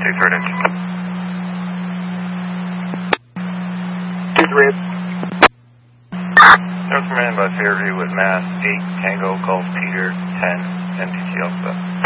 2-3. 2-3. North Command by Fairview with Mass 8 Tango Golf Peter 10 MTC Alpha.